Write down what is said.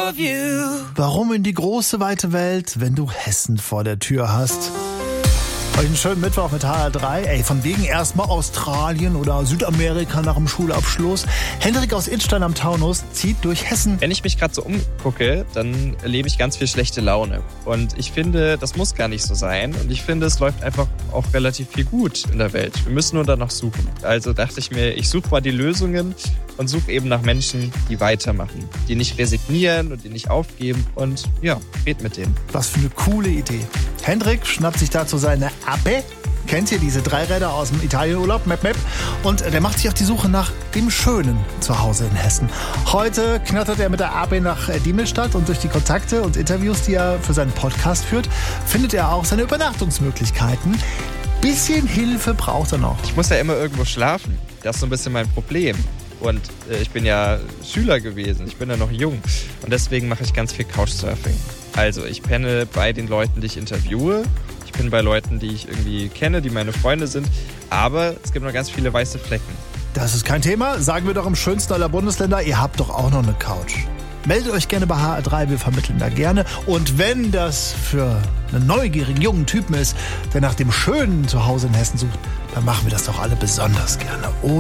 of you. Warum in die große, weite Welt, wenn du Hessen vor der Tür hast? Euch einen schönen Mittwoch mit HR3. Ey, von wegen erstmal Australien oder Südamerika nach dem Schulabschluss. Hendrik aus Idstein am Taunus zieht durch Hessen. Wenn ich mich gerade so umgucke, dann erlebe ich ganz viel schlechte Laune. Und ich finde, das muss gar nicht so sein. Und ich finde, es läuft einfach auch relativ viel gut in der Welt. Wir müssen nur danach suchen. Also dachte ich mir, ich suche mal die Lösungen und suche eben nach Menschen, die weitermachen. Die nicht resignieren und die nicht aufgeben. Und ja, red mit denen. Was für eine coole Idee. Hendrik schnappt sich dazu seine Ape. Kennt ihr diese Dreiräder aus dem Italienurlaub? Map, Map. Und der macht sich auf die Suche nach dem schönen Zuhause in Hessen. Heute knattert er mit der Ape nach Diemelstadt und durch die Kontakte und Interviews, die er für seinen Podcast führt, findet er auch seine Übernachtungsmöglichkeiten. Bisschen Hilfe braucht er noch. Ich muss ja immer irgendwo schlafen. Das ist so ein bisschen mein Problem. Und ich bin ja Schüler gewesen, ich bin ja noch jung. Und deswegen mache ich ganz viel Couchsurfing. Also ich penne bei den Leuten, die ich interviewe. Ich bin bei Leuten, die ich irgendwie kenne, die meine Freunde sind. Aber es gibt noch ganz viele weiße Flecken. Das ist kein Thema. Sagen wir doch im schönsten aller Bundesländer, ihr habt doch auch noch eine Couch. Meldet euch gerne bei HR3, wir vermitteln da gerne. Und wenn das für einen neugierigen jungen Typen ist, der nach dem schönen Zuhause in Hessen sucht, dann machen wir das doch alle besonders gerne.